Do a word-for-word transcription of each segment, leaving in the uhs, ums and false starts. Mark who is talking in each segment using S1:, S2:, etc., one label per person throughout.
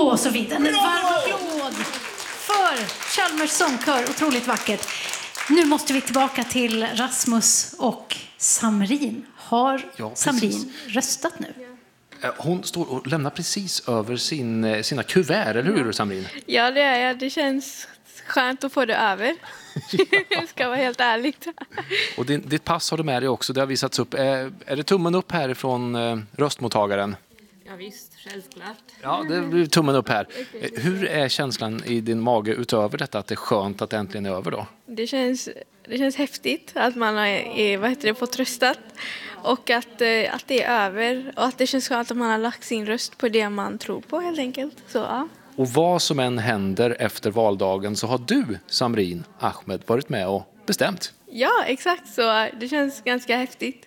S1: Och så vidare. En varm applåd för Chalmers sångkör. Otroligt vackert. Nu måste vi tillbaka till Rasmus och Samrin. Har ja, Samrin röstat nu?
S2: Hon står och lämnar precis över sin, sina kuvert, eller hur Samrin?
S3: Ja, det är jag. Det känns skönt att få det över. Det ska vara helt ärligt.
S2: Och din, ditt pass har du med dig också, det har visats upp. Är, är det tummen upp härifrån eh, röstmottagaren?
S3: Ja visst, självklart.
S2: Ja, det blir tummen upp här. Hur är känslan i din mage utöver detta att det är skönt att det äntligen är över då?
S3: Det känns, det känns häftigt att man har vad heter det, fått röstat. Och att, att det är över. Och att det känns skönt att man har lagt sin röst på det man tror på helt enkelt. Så, ja.
S2: Och vad som än händer efter valdagen så har du, Samrin Ahmed, varit med och bestämt.
S3: Ja, exakt så. Det känns ganska häftigt.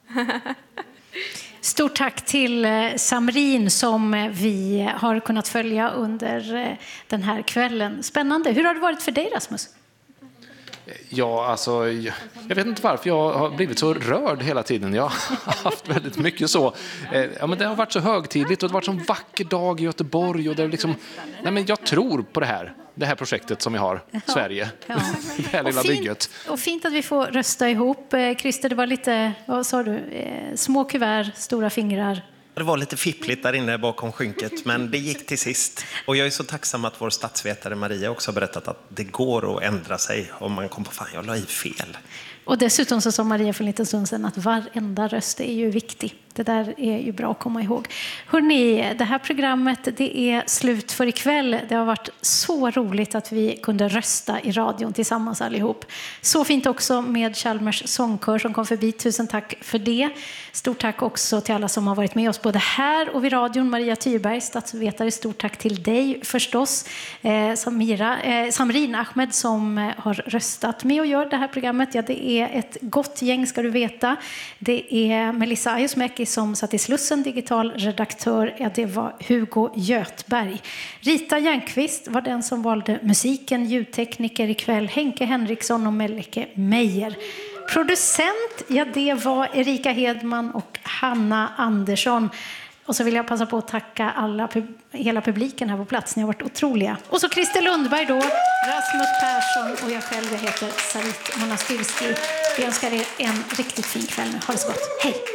S1: Stort tack till Samrin som vi har kunnat följa under den här kvällen. Spännande. Hur har det varit för dig, Rasmus?
S2: Ja, alltså, jag vet inte varför jag har blivit så rörd hela tiden. Jag har haft väldigt mycket så. Ja, men det har varit så högtidligt och det har varit en vacker dag i Göteborg. Och det är liksom, nej, men jag tror på det här. Det här projektet som vi har, ja, Sverige. Ja. Det här lilla
S1: och fint,
S2: bygget.
S1: Och fint att vi får rösta ihop. Christer, det var lite, vad sa du? Små kuvert, stora fingrar.
S4: Det var lite fippligt där inne bakom skynket, men det gick till sist. Och jag är så tacksam att vår statsvetare Maria också har berättat att det går att ändra sig om man kommer på fan, jag la i fel.
S1: Och dessutom så sa Maria för en liten stund sedan att varenda röst är ju viktig. Det där är ju bra att komma ihåg. Hörrni, det här programmet det är slut för ikväll. Det har varit så roligt att vi kunde rösta i radion tillsammans allihop. Så fint också med Chalmers sångkör som kom förbi. Tusen tack för det. Stort tack också till alla som har varit med oss både här och vid radion. Maria Tyrberg, statsvetare, stort tack till dig förstås. Eh, Samira, eh, Samrin Ahmed som har röstat med och gör det här programmet. Ja, det är ett gott gäng ska du veta. Det är Melissa Ajosmäki som satt i Slussen, digital redaktör. Ja, det var Hugo Götberg. Rita Järnqvist var den som valde musiken, ljudtekniker ikväll. Henke Henriksson och Melike Meijer. Producent, ja det var Erika Hedman och Hanna Andersson. Och så vill jag passa på att tacka alla, hela publiken här på plats. Ni har varit otroliga. Och så Christer Lundberg då, Rasmus Persson och jag själv, jag heter Sarit Monastirski. Vi önskar er en riktigt fin kväll nu. Ha det så gott. Hej!